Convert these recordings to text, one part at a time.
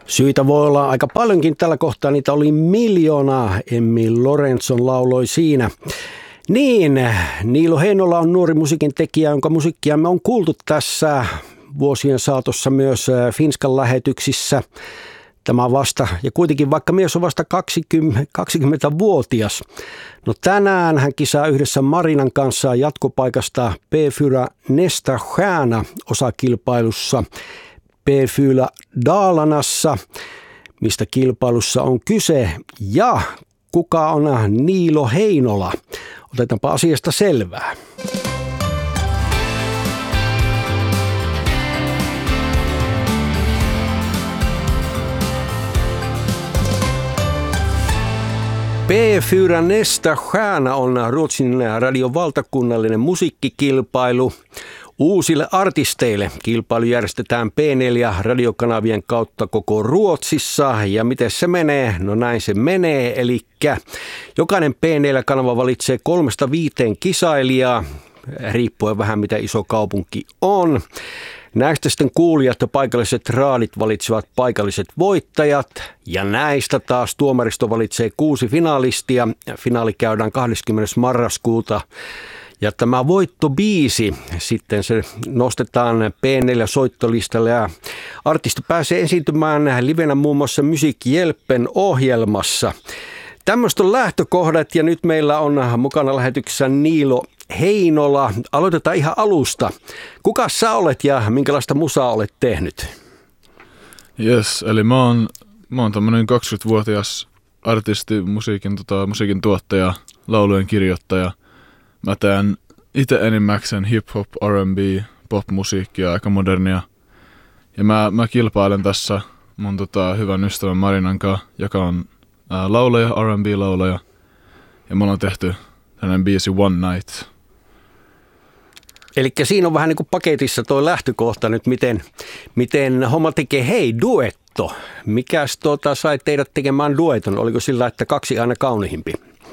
Syitä voi olla aika paljonkin tällä kohtaa, niitä oli miljoona. Emmy Lorenzon lauloi siinä. Niin, Niilo Heinola on nuori musiikin tekijä, jonka musiikkia me on kuultu tässä vuosien saatossa myös Finskan lähetyksissä. Tämä on vasta, ja kuitenkin vaikka mies on vasta 20-vuotias. No tänään hän kisaa yhdessä Marinan kanssa jatkopaikasta P4 Nästa stjärna osakilpailussa P4 Dalarnassa, mistä kilpailussa on kyse. Ja kuka on Niilo Heinola? Otetaanpa asiasta selvää. P4 Nästa stjärna on Ruotsin radion valtakunnallinen musiikkikilpailu uusille artisteille. Kilpailu järjestetään P4-radiokanavien kautta koko Ruotsissa. Ja miten se menee? No näin se menee. Eli jokainen P4-kanava valitsee 3-5 kisailijaa, riippuen vähän mitä iso kaupunki on. Näistä sitten kuulijat ja paikalliset raadit valitsevat paikalliset voittajat ja näistä taas tuomaristo valitsee 6 finalistia. Finaali käydään 20. marraskuuta ja tämä voittobiisi sitten se nostetaan P4-soittolistalle ja artisti pääsee esiintymään livenä muun muassa Musiikhjälpen ohjelmassa. Tämmöistä on lähtökohdat ja nyt meillä on mukana lähetyksessä Niilo Heinola. Aloitetaan ihan alusta. Kuka sä olet ja minkälaista musaa olet tehnyt? Yes, eli mä oon tämmönen 20-vuotias artisti, musiikin tuottaja, laulujen kirjoittaja. Mä teen itse enimmäkseen hip-hop, R&B, pop-musiikkia, aika modernia. Ja mä kilpailen tässä mun hyvän ystävän Marinan kanssa, joka on laulaja, R&B-laulaja. Ja me ollaan tehty tämmönen biisi One Night. Eli siinä on vähän niin kuin paketissa toi lähtökohta nyt, miten homma tekee. Hei, duetto. Mikäs sai teidät tekemään dueton? Oliko sillä, että 2 aina kaunihimpi?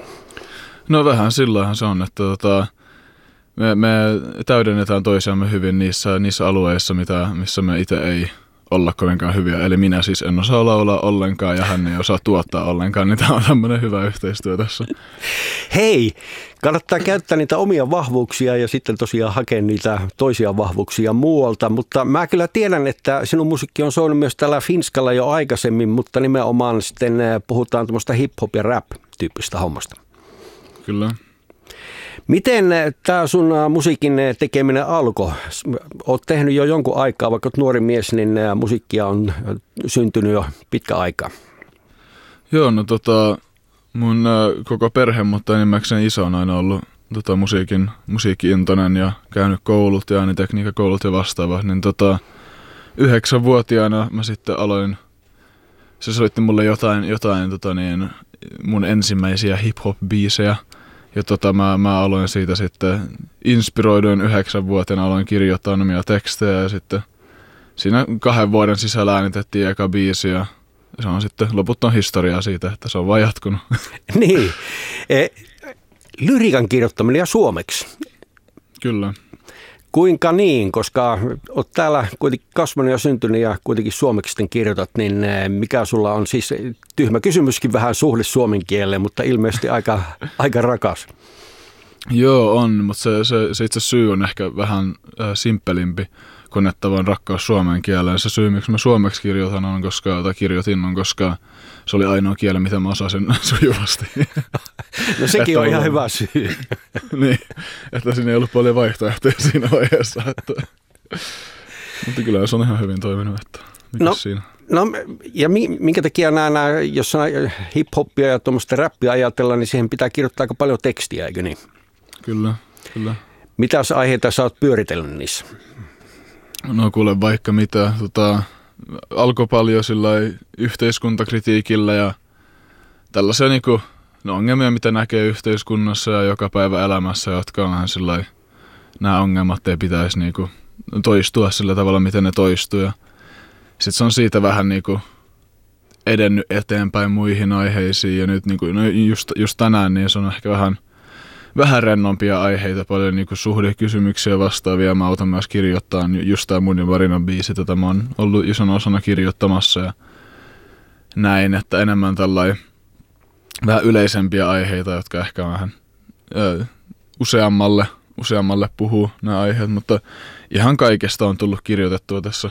No vähän silloinhan se on, että me täydennetään toisiamme hyvin niissä alueissa, missä me itse ei olla kovinkaan hyviä. Eli minä siis en osaa laulaa ollenkaan ja hän ei osaa tuottaa ollenkaan, niin tämä on tämmöinen hyvä yhteistyö tässä. Hei, kannattaa käyttää niitä omia vahvuuksia ja sitten tosiaan hakea niitä toisia vahvuuksia muualta, mutta mä kyllä tiedän, että sinun musiikki on soinut myös täällä Finskalla jo aikaisemmin, mutta nimenomaan sitten puhutaan tämmöistä hip-hop ja rap-tyyppistä hommasta. Kyllä. Miten tämä sun musiikin tekeminen alkoi? Olet tehnyt jo jonkun aikaa, vaikka olet nuori mies, niin musiikkia on syntynyt jo pitkä aikaa. Joo, no mun koko perhe, mutta enimmäkseen iso on aina ollut musiikki-intoinen ja käynyt koulut ja äänitekniikkakoulut ja vastaava. Niin 9-vuotiaana mä sitten aloin, se soitti mulle jotain mun ensimmäisiä hip-hop-biisejä. Ja mä aloin siitä sitten, inspiroiduin 9-vuotiaana, aloin kirjoittaa omia tekstejä ja sitten siinä 2 vuoden sisällä äänitettiin eka biisi ja se on sitten loput on historiaa siitä, että se on vaan jatkunut. Niin, lyriikan kirjoittaminen ja suomeksi. Kyllä. Kuinka niin, koska olet täällä kuitenkin kasvanut ja syntynyt ja kuitenkin suomeksi sitten kirjoitat, niin mikä sulla on siis, tyhmä kysymyskin vähän suhde suomen kieleen, mutta ilmeisesti aika rakas. Joo on, mutta se itse syy on ehkä vähän simppelimpi kuin että vaan rakkaus suomen kieleen. Se syy, miksi mä suomeksi kirjoitin on, koska se oli ainoa kieli, mitä mä osasin sujuvasti. No sekin on ihan hyvä syy. Niin, että siinä ei ollut paljon vaihtoehtoja siinä vaiheessa. Mutta kyllä se on ihan hyvin toiminut, että mikäs siinä. No ja minkä takia nämä, jos hip-hoppia ja tuommoista räppiä ajatellaan, niin siihen pitää kirjoittaa aika paljon tekstiä, eikö niin? Kyllä. Mitäs aiheita sä oot pyöritellyt niissä? No kuule vaikka mitä. Alkoi paljon yhteiskuntakritiikillä ja tällaisia ongelmia, mitä näkee yhteiskunnassa ja joka päivä elämässä, jotka on vähän nämä ongelmat ei pitäisi toistua sillä tavalla, miten ne toistuu. Sitten se on siitä vähän edennyt eteenpäin muihin aiheisiin ja nyt just tänään niin se on ehkä vähän rennompia aiheita, paljon suhdekysymyksiä vastaavia. Mä autan myös kirjoittaa just tää mun ja Marinan biisi, tätä mä oon ollut ison osana kirjoittamassa ja näin, että enemmän tällainen vähän yleisempiä aiheita, jotka ehkä vähän useammalle puhuu nämä aiheet, mutta ihan kaikesta on tullut kirjoitettua tässä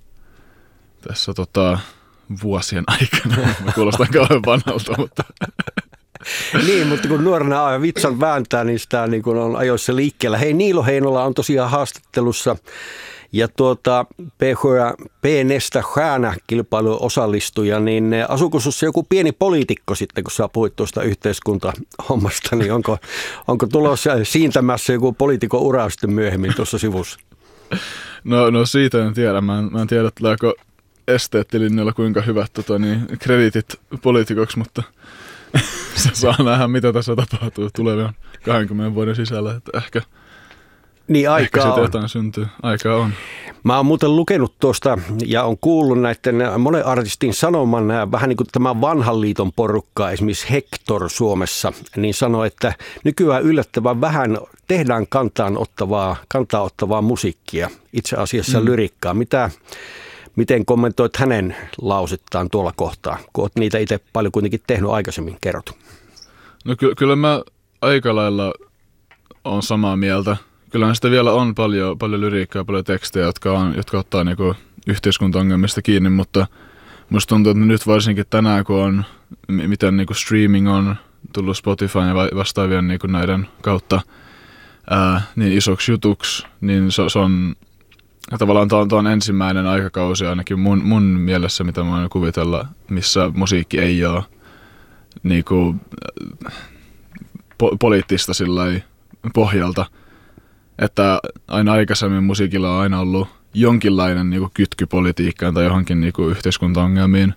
vuosien aikana. Mä kuulostan kauhean vanhalta, mutta... Niin, mutta kun nuorena vitsan vääntää, niin sitä niin kun on ajoissa liikkeellä. Hei, Niilo Heinola on tosiaan haastattelussa ja P-Nästa Stjärna-kilpailuun osallistuja, niin asuuko sinussa joku pieni poliitikko sitten, kun sä puhuit tuosta yhteiskuntahommasta, niin onko tulossa siintämässä joku poliitikon ura sitten myöhemmin tuossa sivussa? No siitä en tiedä. Mä en tiedä, että lähdekö esteettilinjalla kuinka hyvät krediitit poliitikoksi, mutta se saa nähdä, mitä tässä tapahtuu tulevien 20 vuoden sisällä, että ehkä siitä jotain syntyy. Aikaa on. Mä oon muuten lukenut tuosta ja on kuullut näiden monen artistin sanoman vähän niin kuin tämä vanhan liiton porukka, esimerkiksi Hector Suomessa, niin sanoi, että nykyään yllättävän vähän tehdään kantaa ottavaa musiikkia, itse asiassa lyrikkaa. Miten kommentoit hänen lausettaan tuolla kohtaa, kun olet niitä itse paljon kuitenkin tehnyt aikaisemmin, kerrot? No kyllä mä aika lailla on samaa mieltä. Kyllähän sitä vielä on paljon lyriikkaa ja paljon tekstejä, jotka ottaa niinku yhteiskuntaongelmista kiinni, mutta musta tuntuu, että nyt varsinkin tänään, kun on, miten niinku streaming on tullut Spotify ja vastaavien niinku näiden kautta niin isoksi jutuksi, niin se on tavallaan tuo on ensimmäinen aikakausi ainakin mun mielessä, mitä mä voin kuvitella, missä musiikki ei ole niinku poliittista sillai pohjalta. Että aina aikaisemmin musiikilla on aina ollut jonkinlainen niinku kytky politiikkaan tai johonkin niinku yhteiskuntaongelmiin.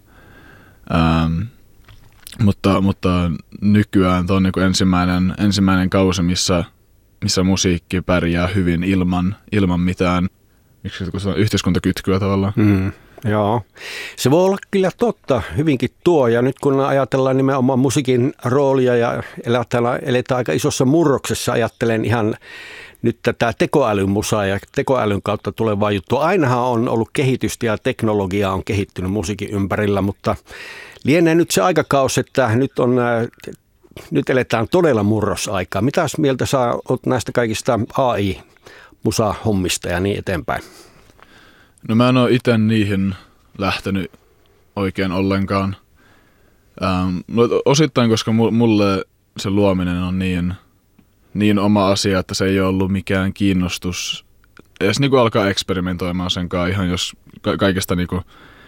Mutta nykyään tuo on niinku ensimmäinen kausi, missä musiikki pärjää hyvin ilman mitään yhteiskuntakytkyä tavallaan. Joo, se voi olla kyllä totta, hyvinkin tuo. Ja nyt kun ajatellaan nimenomaan musiikin roolia ja eletään aika isossa murroksessa, ajattelen ihan nyt tätä tekoälymusaa ja tekoälyn kautta tulevaa juttua. Ainahan on ollut kehitystä ja teknologia on kehittynyt musiikin ympärillä, mutta lienee nyt se aikakausi, että nyt eletään todella murrosaikaa. Mitäs mieltä sä oot näistä kaikista AI-musahommista ja niin eteenpäin? No mä en ole itse niihin lähtenyt oikein ollenkaan. Osittain, koska mulle se luominen on niin oma asia, että se ei ole ollut mikään kiinnostus edes niinku alkaa eksperimentoimaan senkaan ihan jos kaikesta niinku,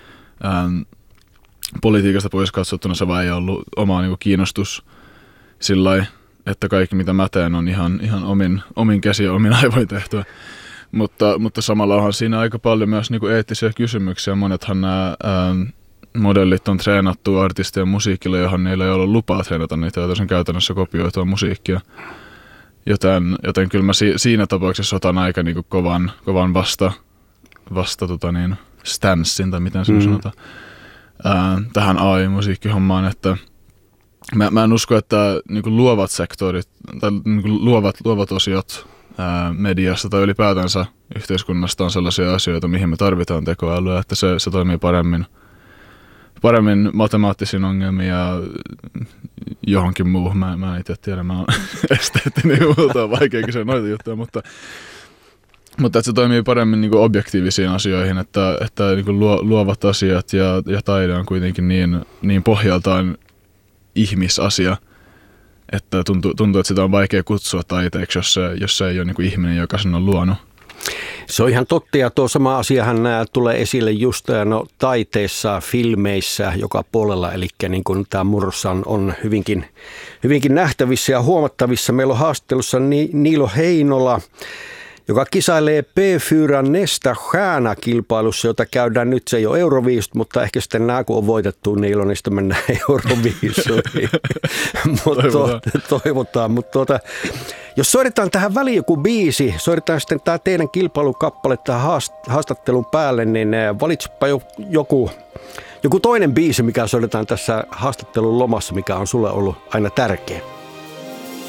politiikasta pois katsottuna se vaan ei ollut oma niinku kiinnostus sillai, että kaikki mitä mä teen on ihan omin käsi ja omin aivoin tehtyä. Mutta samalla onhan siinä aika paljon myös niinku eettisiä kysymyksiä. Monethan nämä modellit on treenattu artistien musiikilla, johon niillä ei ole lupaa treenata niitä, joten käytännössä kopioitua musiikkia. Joten kyllä mä siinä tapauksessa otan aika niinku kovan stanssin, tai miten se sanotaan, tähän AI-musiikkihommaan, että mä en usko, että niinku luovat sektorit tai niinku luovat osiot mediasta tai ylipäätänsä yhteiskunnasta on sellaisia asioita, mihin me tarvitaan tekoälyä, että se toimii paremmin matemaattisiin ongelmiin ja johonkin muuhun. Mä en itse tiedä, mä oon esteettinen ja muuta, on vaikea kysyä noita juttuja, mutta että se toimii paremmin niin kuin objektiivisiin asioihin, että niin kuin luovat asiat ja taide on kuitenkin niin pohjaltaan ihmisasia, että tuntuu, että sitä on vaikea kutsua taiteeksi, jos se ei ole niin kuin ihminen, joka sen on luonut. Se on ihan totta, ja tuo sama asiahan tulee esille just taiteessa, filmeissä, joka puolella, eli niin kuin tämä murros on hyvinkin nähtävissä ja huomattavissa. Meillä on haastattelussa Niilo Heinola, joka kisailee P-Nästa Stjärna-kilpailussa, jota käydään nyt, se ei ole Euroviisut, mutta ehkä sitten nämä, kun on voitettu Niilo, niin sitten mennään Euroviisuihin. Toivotaan. Mutta jos soitetaan tähän väliin joku biisi, soitetaan sitten tämä teidän kilpailukappale tähän haastattelun päälle, niin valitsepa joku toinen biisi, mikä soitetaan tässä haastattelun lomassa, mikä on sulle ollut aina tärkeä.